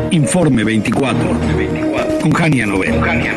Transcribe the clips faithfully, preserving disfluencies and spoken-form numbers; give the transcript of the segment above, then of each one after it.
Informe veinticuatro, con Jania Novel.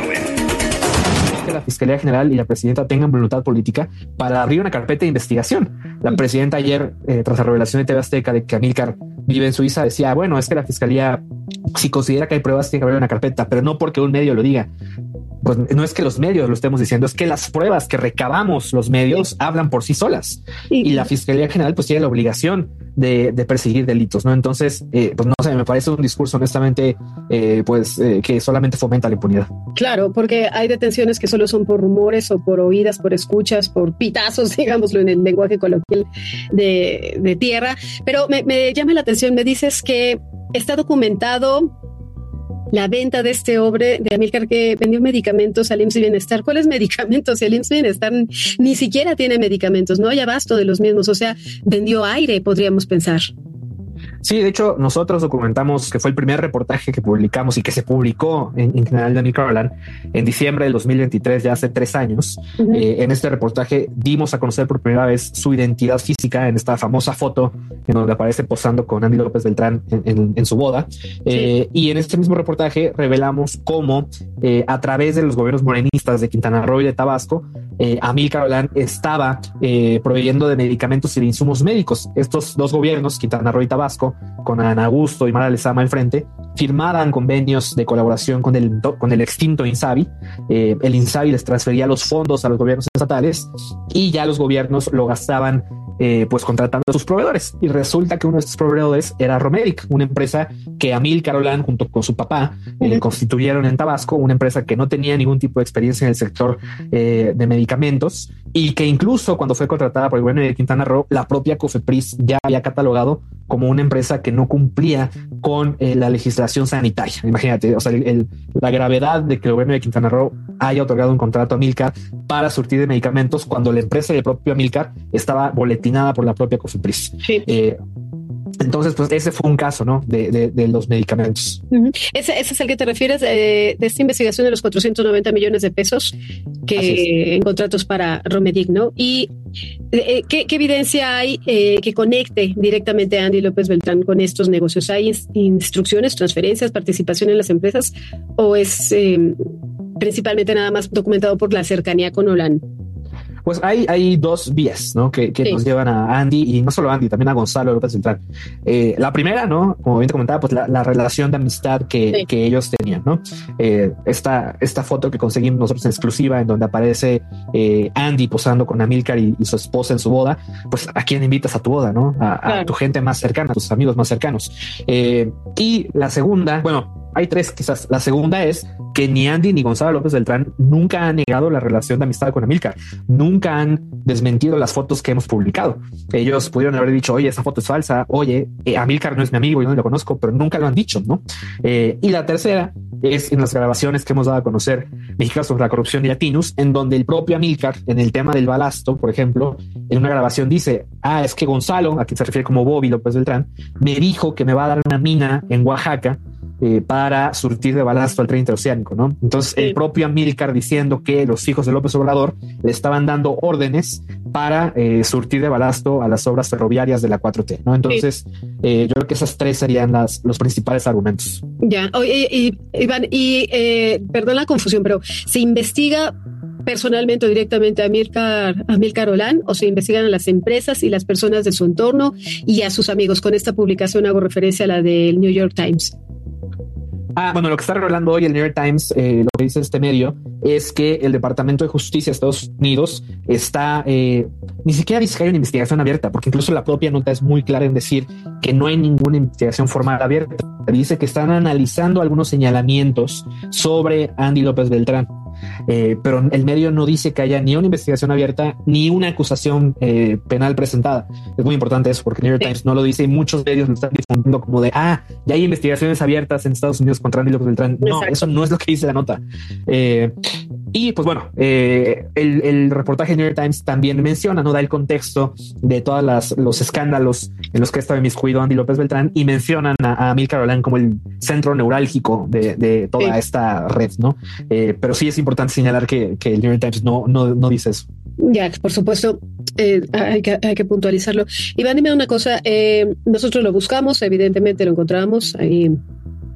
Que la Fiscalía General y la Presidenta tengan voluntad política para abrir una carpeta de investigación. La Presidenta ayer, eh, tras la revelación de T V Azteca de que Amílcar vive en Suiza, decía, bueno, es que la Fiscalía, si considera que hay pruebas, tiene que abrir una carpeta, pero no porque un medio lo diga. Pues no es que los medios lo estemos diciendo, es que las pruebas que recabamos los medios sí. hablan por sí solas. Sí. Y la Fiscalía General pues tiene la obligación de, de perseguir delitos, ¿no? Entonces, eh, pues no sé, me parece un discurso honestamente eh, pues eh, que solamente fomenta la impunidad. Claro, porque hay detenciones que solo son por rumores o por oídas, por escuchas, por pitazos, digámoslo en el lenguaje coloquial de, de tierra. Pero me, me llama la atención, me dices que está documentado la venta de este hombre, de Amílcar, que vendió medicamentos al I M S S Bienestar. ¿Cuáles medicamentos? Si el I M S S Bienestar ni siquiera tiene medicamentos, no hay abasto de los mismos. O sea, vendió aire, podríamos pensar. Sí, de hecho, nosotros documentamos que fue el primer reportaje que publicamos y que se publicó en, en General de Amílcar Ollán en diciembre del dos mil veintitrés, ya hace tres años. Uh-huh. Eh, en este reportaje dimos a conocer por primera vez su identidad física en esta famosa foto en donde aparece posando con Andy López Beltrán en, en, en su boda. Eh, sí. Y en este mismo reportaje revelamos cómo eh, a través de los gobiernos morenistas de Quintana Roo y de Tabasco, eh, Amílcar Ollán estaba eh, proveyendo de medicamentos y de insumos médicos. Estos dos gobiernos, Quintana Roo y Tabasco, con Ana Augusto y Mara Lezama al frente, firmaban convenios de colaboración con el, con el extinto INSABI. Eh, el INSABI les transfería los fondos a los gobiernos estatales y ya los gobiernos lo gastaban eh, pues contratando a sus proveedores. Y resulta que uno de estos proveedores era Romeric, una empresa que Amílcar Ollán junto con su papá eh, constituyeron en Tabasco, una empresa que no tenía ningún tipo de experiencia en el sector eh, de medicamentos y que incluso cuando fue contratada por el gobierno de Quintana Roo, la propia COFEPRIS ya había catalogado como una empresa que no cumplía con eh, la legislación sanitaria. Imagínate, o sea, el, el, la gravedad de que el gobierno de Quintana Roo haya otorgado un contrato a Amílcar para surtir de medicamentos cuando la empresa del propio Amílcar estaba boletinada por la propia COFEPRIS. Sí. Eh, Entonces, pues ese fue un caso, ¿no? De, de, de los medicamentos. Uh-huh. Ese, ese es el que te refieres eh, de esta investigación de los cuatrocientos noventa millones de pesos que en contratos para Romeric, ¿no? Y eh, ¿qué, qué evidencia hay eh, que conecte directamente a Andy López Beltrán con estos negocios? ¿Hay ins- instrucciones, transferencias, participación en las empresas o es eh, principalmente nada más documentado por la cercanía con Ollán? Pues hay, hay dos vías, ¿no? Que, que sí. nos llevan a Andy y no solo a Andy, también a Gonzalo López Beltrán. Eh, la primera, ¿no? Como bien te comentaba, pues la, la relación de amistad que, sí. que ellos tenían, ¿no? Eh, esta, esta foto que conseguimos nosotros en exclusiva, en donde aparece eh, Andy posando con Amílcar y, y su esposa en su boda, pues ¿a quién invitas a tu boda, no? A, claro. a tu gente más cercana, a tus amigos más cercanos. Eh, y la segunda, bueno, hay tres quizás. La segunda es que ni Andy ni Gonzalo López Beltrán nunca han negado la relación de amistad con Amílcar. Nunca han desmentido las fotos que hemos publicado. Ellos pudieron haber dicho, oye, esa foto es falsa. Oye, eh, Amílcar no es mi amigo y no lo conozco, pero nunca lo han dicho, ¿no? Eh, y la tercera es en las grabaciones que hemos dado a conocer Mexicanos sobre la corrupción y Latinos, en donde el propio Amílcar, en el tema del balasto, por ejemplo, en una grabación dice, ah, es que Gonzalo, a quien se refiere como Bobby López Beltrán, me dijo que me va a dar una mina en Oaxaca Eh, para surtir de balasto al tren interoceánico, ¿no? Entonces, sí. el propio Amílcar diciendo que los hijos de López Obrador le estaban dando órdenes para eh, surtir de balasto a las obras ferroviarias de la cuatro T, ¿no? Entonces, sí. eh, yo creo que esas tres serían las, los principales argumentos. Ya, oye, y, Iván, y eh, perdón la confusión, pero ¿se investiga personalmente o directamente a Amílcar, Amílcar Ollán o se investigan a las empresas y las personas de su entorno y a sus amigos? Con esta publicación hago referencia a la del New York Times. Ah, bueno, lo que está revelando hoy el New York Times, eh, lo que dice este medio, es que el Departamento de Justicia de Estados Unidos está, eh, ni siquiera dice que hay una investigación abierta, porque incluso la propia nota es muy clara en decir que no hay ninguna investigación formal abierta. Dice que están analizando algunos señalamientos sobre Andy López Beltrán. Eh, pero el medio no dice que haya ni una investigación abierta ni una acusación eh, penal presentada. Es muy importante eso porque el New York Times no lo dice y muchos medios lo están difundiendo como de ah, ya hay investigaciones abiertas en Estados Unidos contra Andy López Beltrán. No, exacto. Eso no es lo que dice la nota. Eh, y pues bueno, eh, el, el reportaje del New York Times también menciona, no da el contexto de todos las, los escándalos en los que ha estado inmiscuido Andy López Beltrán y mencionan a, a Amílcar Ollán como el centro neurálgico de, de toda sí. esta red, ¿no? Eh, pero sí es importante señalar que, que el New York Times no, no, no dice eso. Ya, por supuesto, eh, hay, que, hay que puntualizarlo. Iván, dime una cosa, eh, nosotros lo buscamos, evidentemente lo encontramos ahí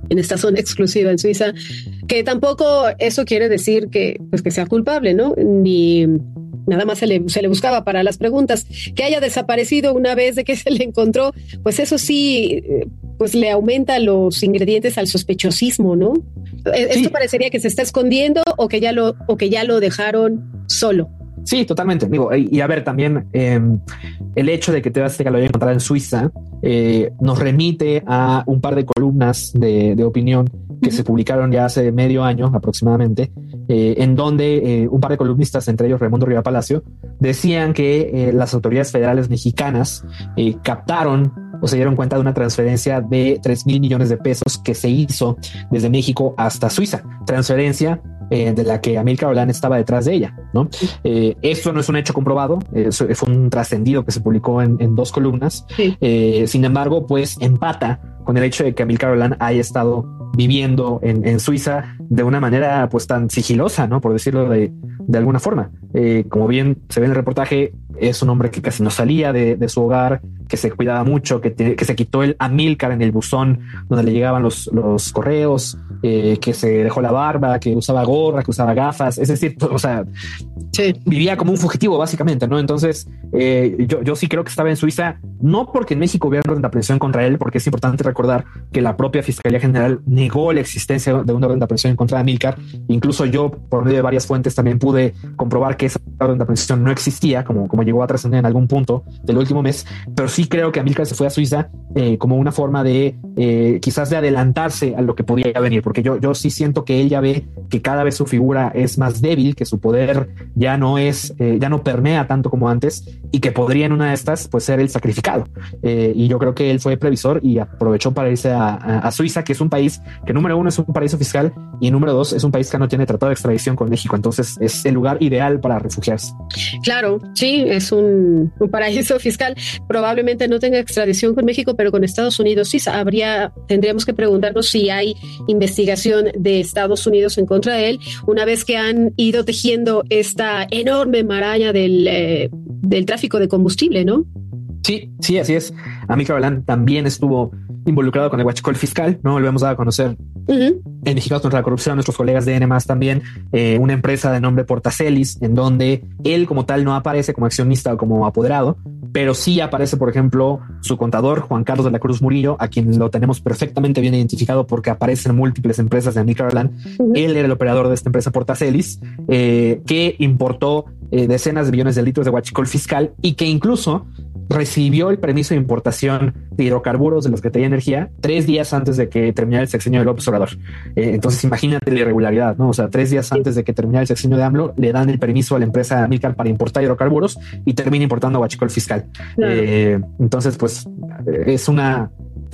en esta zona exclusiva en Suiza, que tampoco eso quiere decir que, pues, que sea culpable, ¿no? Ni nada más se le, se le buscaba para las preguntas. Que haya desaparecido una vez de que se le encontró, pues eso sí, pues le aumenta los ingredientes al sospechosismo, ¿no? Esto sí parecería que se está escondiendo o que ya lo, o que ya lo dejaron solo. Sí, totalmente. Digo, y, y a ver, también eh, el hecho de que T V Azteca lo haya encontrado en Suiza eh, nos remite a un par de columnas de, de opinión que se publicaron ya hace medio año aproximadamente, eh, en donde eh, un par de columnistas, entre ellos Raimundo Riva Palacio, decían que eh, las autoridades federales mexicanas eh, captaron o se dieron cuenta de una transferencia de tres mil millones de pesos que se hizo desde México hasta Suiza. Transferencia Eh, de la que Amílcar Olan estaba detrás de ella, ¿no? Eh, esto no es un hecho comprobado, eh, fue un trascendido que se publicó en, en dos columnas. Sí. Eh, sin embargo, pues empata con el hecho de que Amílcar Olan haya estado viviendo en, en Suiza de una manera pues tan sigilosa, ¿no? Por decirlo de, de alguna forma. Eh, como bien se ve en el reportaje, es un hombre que casi no salía de, de su hogar, que se cuidaba mucho, que, te, que se quitó el Amílcar en el buzón donde le llegaban los, los correos, eh, que se dejó la barba, que usaba gorra, que usaba gafas, es decir, o sea, sí, vivía como un fugitivo básicamente, ¿no? Entonces, eh, yo, yo sí creo que estaba en Suiza, no porque en México hubiera una orden de aprehensión contra él, porque es importante recordar que la propia Fiscalía General negó la existencia de una orden de aprehensión en contra de Amílcar. Incluso yo, por medio de varias fuentes, también pude comprobar que esa orden de aprehensión no existía, como, como llegó a trascender en algún punto del último mes, pero sí creo que Amílcar se fue a Suiza eh, como una forma de eh, quizás de adelantarse a lo que podía venir, porque yo, yo sí siento que él ya ve que cada vez su figura es más débil, que su poder ya no es, eh, ya no permea tanto como antes y que podría en una de estas pues ser el sacrificado. Eh, y yo creo que él fue previsor y aprovechó para irse a, a, a Suiza, que es un país que número uno es un paraíso fiscal y número dos es un país que no tiene tratado de extradición con México. Entonces es el lugar ideal para refugiarse. Claro, sí, es un, un paraíso fiscal. Probablemente no tenga extradición con México, pero con Estados Unidos sí habría, tendríamos que preguntarnos si hay investigación de Estados Unidos en contra de él, una vez que han ido tejiendo esta enorme maraña del, eh, del tráfico de combustible, ¿no? Sí, sí, así es. Amílcar Olan también estuvo involucrado con el huachicol fiscal, ¿no? Lo hemos dado a conocer uh-huh. en Mexicanos contra la Corrupción, nuestros colegas de N más también, eh, una empresa de nombre Portacelis, en donde él como tal no aparece como accionista o como apoderado, pero sí aparece, por ejemplo, su contador, Juan Carlos de la Cruz Murillo, a quien lo tenemos perfectamente bien identificado porque aparece en múltiples empresas de Amílcar Olan. Uh-huh. Él era el operador de esta empresa Portacelis, eh, que importó eh, decenas de millones de litros de huachicol fiscal y que incluso recibió el permiso de importación de hidrocarburos de los que tenía energía tres días antes de que terminara el sexenio de López Obrador. Eh, entonces imagínate la irregularidad, ¿no? O sea, tres días antes de que terminara el sexenio de AMLO, le dan el permiso a la empresa Amílcar para importar hidrocarburos y termina importando huachicol fiscal. Claro. Eh, entonces, pues es una,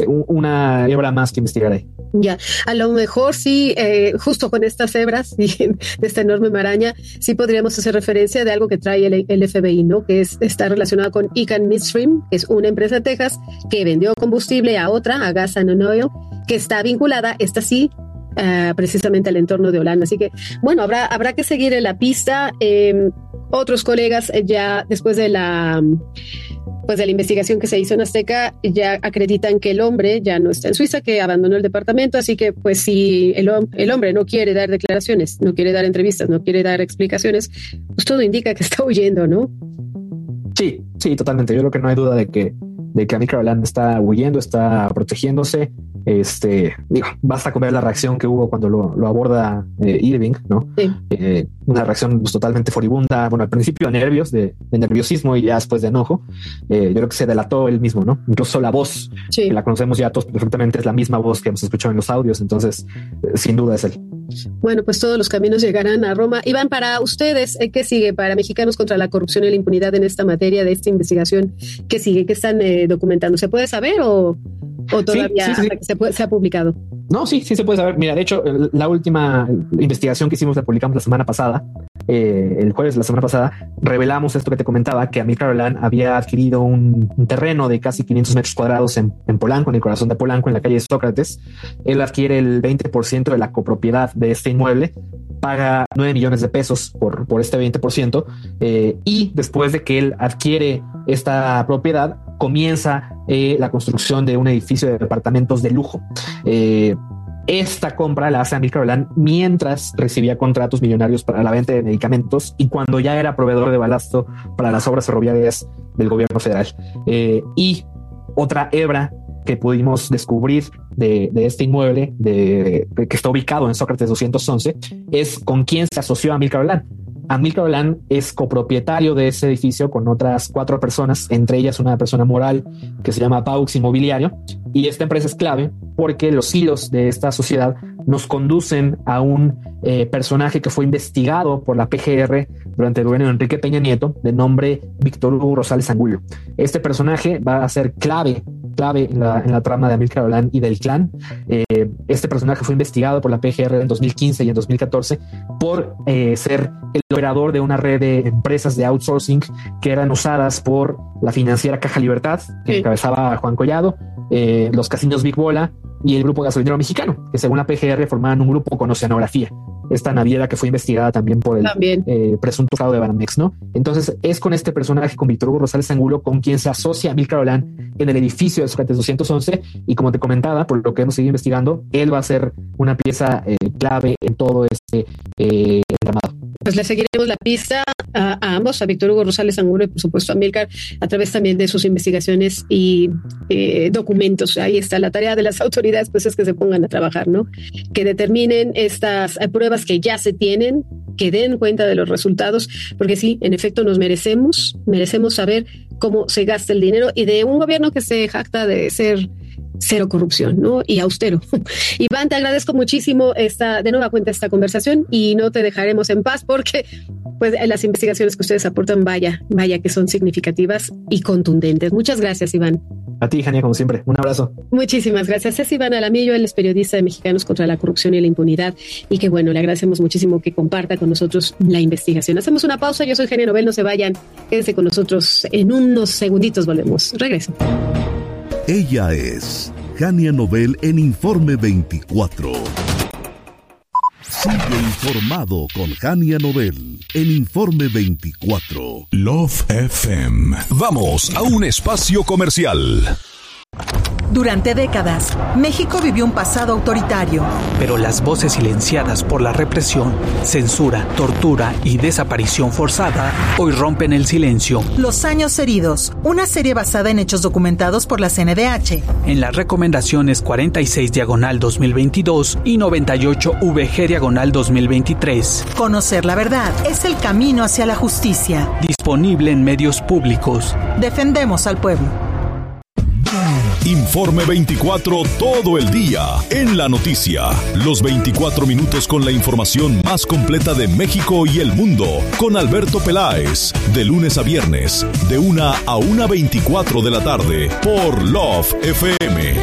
una hebra más que investigar ahí. Ya, a lo mejor sí, eh, justo con estas hebras y de esta enorme maraña, sí podríamos hacer referencia de algo que trae el, el F B I, ¿no? Que es, está relacionado con Ican Midstream, que es una empresa de Texas que vendió combustible a otra, a Gas and Oil, que está vinculada, esta sí, uh, precisamente al entorno de Holanda. Así que, bueno, habrá, habrá que seguir en la pista. Eh, otros colegas eh, ya después de la... pues de la investigación que se hizo en Azteca, ya acreditan que el hombre ya no está en Suiza, que abandonó el departamento, así que pues si el, el hombre no quiere dar declaraciones, no quiere dar entrevistas, no quiere dar explicaciones, pues todo indica que está huyendo, ¿no? Sí, sí, totalmente. Yo creo que no hay duda de que de que Amílcar Olan está huyendo, está protegiéndose. Este, digo, basta con ver la reacción que hubo cuando lo, lo aborda eh, Irving, ¿no? Sí. Eh, una reacción pues, totalmente furibunda. Bueno, al principio de nervios, de, de nerviosismo y ya después de enojo. Eh, yo creo que se delató él mismo, ¿no? Incluso la voz, sí, que la conocemos ya todos perfectamente, es la misma voz que hemos escuchado en los audios. Entonces, eh, sin duda es él. Bueno, pues todos los caminos llegarán a Roma. Iván, para ustedes, ¿qué sigue para Mexicanos contra la Corrupción y la Impunidad en esta materia de esta investigación? ¿Qué sigue? ¿Qué están eh, documentando? ¿Se puede saber o, o todavía sí, sí, sí, sí. Se, puede, se ha publicado? No, sí, sí se puede saber. Mira, de hecho, la última investigación que hicimos la publicamos la semana pasada. Eh, el jueves de la semana pasada revelamos esto que te comentaba, que Amílcar Olan había adquirido un, un terreno de casi quinientos metros cuadrados en, en Polanco, en el corazón de Polanco, en la calle Sócrates. Él adquiere el veinte por ciento de la copropiedad de este inmueble, paga nueve millones de pesos por, por este veinte por ciento, eh, y después de que él adquiere esta propiedad, comienza eh, la construcción de un edificio de departamentos de lujo. Eh, Esta compra la hace Amílcar Olan mientras recibía contratos millonarios para la venta de medicamentos y cuando ya era proveedor de balasto para las obras ferroviarias del gobierno federal. Eh, y otra hebra que pudimos descubrir de, de este inmueble de, de, que está ubicado en Sócrates doscientos once es con quién se asoció Amílcar Olan. Amílcar Olan es copropietario de ese edificio con otras cuatro personas, entre ellas una persona moral que se llama Paux Inmobiliario, y esta empresa es clave porque los hilos de esta sociedad nos conducen a un eh, personaje que fue investigado por la P G R durante el gobierno de Enrique Peña Nieto, de nombre Víctor Hugo Rosales Angulo. Este personaje va a ser clave clave en la, en la trama de Amílcar Olan y del clan. Eh, este personaje fue investigado por la P G R en dos mil quince y en dos mil catorce por eh, ser el operador de una red de empresas de outsourcing que eran usadas por la financiera Caja Libertad, que sí. encabezaba a Juan Collado, eh, los casinos Big Bola y el grupo gasolinero mexicano, que según la P G R formaban un grupo con oceanografía. Esta naviera que fue investigada también por el también. Eh, presunto fraude de Banamex, ¿no? Entonces es con este personaje, con Víctor Hugo Rosales Angulo, con quien se asocia Amílcar Olan en el edificio de Sócrates doscientos once, y como te comentaba, por lo que hemos seguido investigando, él va a ser una pieza eh, clave en todo este eh, entramado. Pues le seguiremos la pista a, a ambos, a Víctor Hugo Rosales Angulo y por supuesto a Amílcar, a través también de sus investigaciones y eh, documentos. Ahí está la tarea de las autoridades, pues es que se pongan a trabajar, ¿no? Que determinen estas pruebas que ya se tienen, que den cuenta de los resultados, porque sí, en efecto nos merecemos, merecemos saber cómo se gasta el dinero y de un gobierno que se jacta de ser cero corrupción, ¿no? Y austero. Iván, te agradezco muchísimo esta, de nueva cuenta esta conversación y no te dejaremos en paz porque pues las investigaciones que ustedes aportan, vaya, vaya que son significativas y contundentes. Muchas gracias, Iván. A ti, Jania, como siempre. Un abrazo. Muchísimas gracias. Es Iván Alamillo, él es periodista de Mexicanos contra la Corrupción y la Impunidad y que bueno, le agradecemos muchísimo que comparta con nosotros la investigación. Hacemos una pausa. Yo soy Jania Nobel, no se vayan. Quédense con nosotros. En unos segunditos volvemos. Regreso. Ella es Jania Nobel en Informe veinticuatro. Sigue informado con Jania Nobel en Informe veinticuatro. Love F M. Vamos a un espacio comercial. Durante décadas, México vivió un pasado autoritario. Pero las voces silenciadas por la represión, censura, tortura y desaparición forzada hoy rompen el silencio. Los años heridos, una serie basada en hechos documentados por la C N D H. En las recomendaciones cuarenta y seis diagonal dos mil veintidós y noventa y ocho V G diagonal dos mil veintitrés. Conocer la verdad es el camino hacia la justicia. Disponible en medios públicos. Defendemos al pueblo. Informe veinticuatro todo el día en la noticia. Los veinticuatro minutos con la información más completa de México y el mundo. Con Alberto Peláez. De lunes a viernes. De una a una veinticuatro de la tarde. Por Love F M.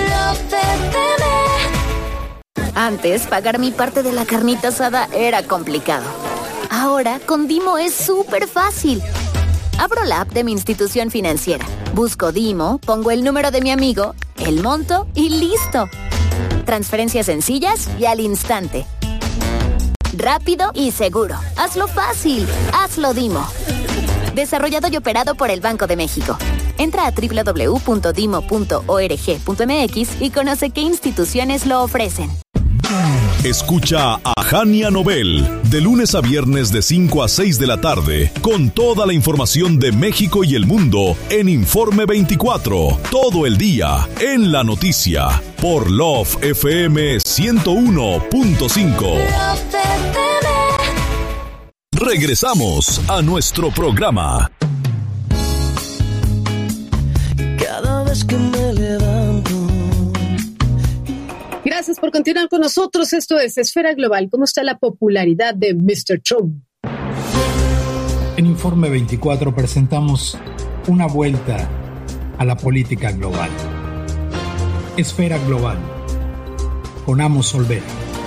Antes, pagar mi parte de la carnita asada era complicado. Ahora, con Dimo es súper fácil. Abro la app de mi institución financiera, busco Dimo, pongo el número de mi amigo, el monto y ¡listo! Transferencias sencillas y al instante. Rápido y seguro. Hazlo fácil. Hazlo Dimo. Desarrollado y operado por el Banco de México. Entra a doble u doble u doble u punto dimo punto org punto m x y conoce qué instituciones lo ofrecen. Escucha a Jania Nobel de lunes a viernes de cinco a seis de la tarde con toda la información de México y el mundo en Informe veinticuatro, todo el día en la noticia por Love F M ciento uno punto cinco. Regresamos a nuestro programa. Cada vez que me levanto. Gracias por continuar con nosotros. Esto es Esfera Global. ¿Cómo está la popularidad de mister Trump? En Informe veinticuatro presentamos una vuelta a la política global. Esfera Global, con Amos Olvera.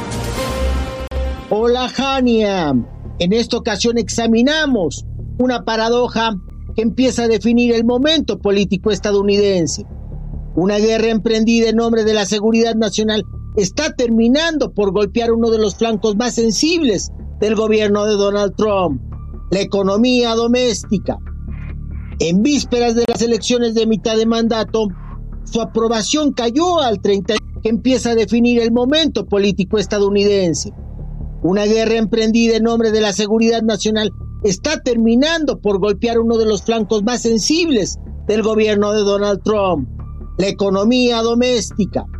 Hola, Jania. En esta ocasión examinamos una paradoja que empieza a definir el momento político estadounidense. Una guerra emprendida en nombre de la seguridad nacional está terminando por golpear uno de los flancos más sensibles del gobierno de Donald Trump, la economía doméstica. En vísperas de las elecciones de mitad de mandato, su aprobación cayó al treinta, que empieza a definir el momento político estadounidense. Una guerra emprendida en nombre de la seguridad nacional está terminando por golpear uno de los flancos más sensibles del gobierno de Donald Trump, la economía doméstica.